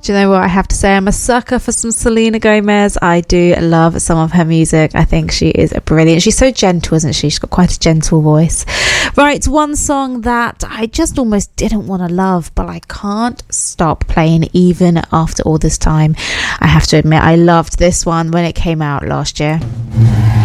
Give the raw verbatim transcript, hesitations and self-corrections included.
Do you know what I have to say? I'm a sucker for some Selena Gomez. I do love some of her music. I think she is brilliant. She's so gentle, isn't she? She's got quite a gentle voice. Right, one song that I just almost didn't want to love, but I can't stop playing even after all this time. I have to admit, I loved this one when it came out last year.